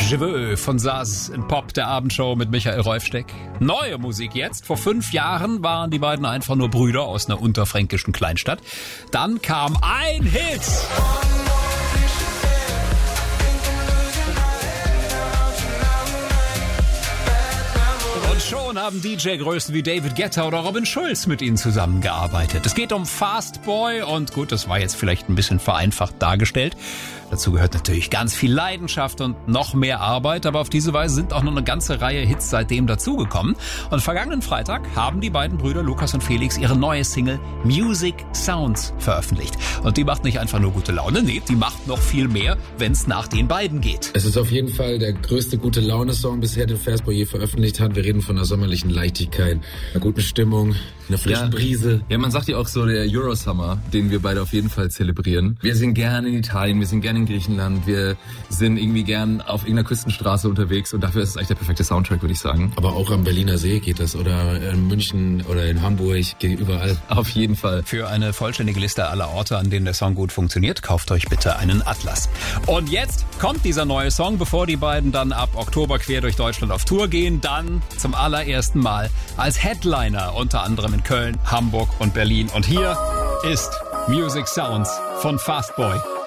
Je veux von Saz in Pop, der Abendshow mit Michael Rolfsteck. Neue Musik jetzt. Vor 5 Jahren waren die beiden einfach nur Brüder aus einer unterfränkischen Kleinstadt. Dann kam ein Hit. Und schon haben DJ-Größen wie David Guetta oder Robin Schulz mit ihnen zusammengearbeitet. Es geht um Fast Boy und gut, das war jetzt vielleicht ein bisschen vereinfacht dargestellt. Dazu gehört natürlich ganz viel Leidenschaft und noch mehr Arbeit, aber auf diese Weise sind auch noch eine ganze Reihe Hits seitdem dazugekommen. Und vergangenen Freitag haben die beiden Brüder Lukas und Felix ihre neue Single Music Sounds veröffentlicht. Und die macht nicht einfach nur gute Laune, nee, die macht noch viel mehr, wenn es nach den beiden geht. Es ist auf jeden Fall der größte Gute-Laune-Song bisher, den Fast Boy je veröffentlicht hat. Wir reden von einer sommerlichen Leichtigkeit, einer guten Stimmung, einer frischen Brise. Ja, man sagt ja auch so der Eurosummer, den wir beide auf jeden Fall zelebrieren. Wir sind gerne in Italien, wir sind gerne in Griechenland, wir sind irgendwie gern auf irgendeiner Küstenstraße unterwegs und dafür ist es eigentlich der perfekte Soundtrack, würde ich sagen. Aber auch am Berliner See geht das oder in München oder in Hamburg, geht überall. Auf jeden Fall. Für eine vollständige Liste aller Orte, an denen der Song gut funktioniert, kauft euch bitte einen Atlas. Und jetzt kommt dieser neue Song, bevor die beiden dann ab Oktober quer durch Deutschland auf Tour gehen, dann zum allerersten Mal als Headliner, unter anderem in Köln, Hamburg und Berlin. Und hier ist Music Sounds von Fast Boy.